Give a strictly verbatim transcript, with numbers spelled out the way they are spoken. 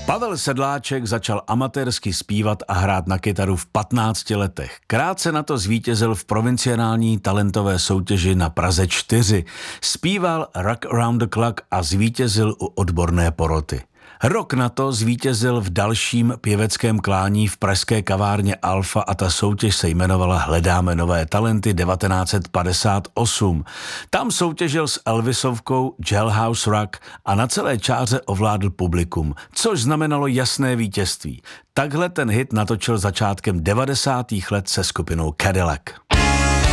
Pavel Sedláček začal amatérsky zpívat a hrát na kytaru v patnácti letech. Krátce na to zvítězil v provinciální talentové soutěži na Praze čtyři. Zpíval Rock Around the Clock a zvítězil u odborné poroty. Rok na to zvítězil v dalším pěveckém klání v pražské kavárně Alfa a ta soutěž se jmenovala Hledáme nové talenty devatenáct set padesát osm. Tam soutěžil s Elvisovkou Jailhouse Rock a na celé čáře ovládl publikum, což znamenalo jasné vítězství. Takhle ten hit natočil začátkem devadesátých let se skupinou Cadillac.